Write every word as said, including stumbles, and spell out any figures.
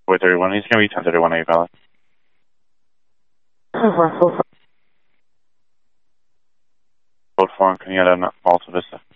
four thirty-one, he's going to be ten thirty-one, are you valid? Code four, can you get a Alta Vista?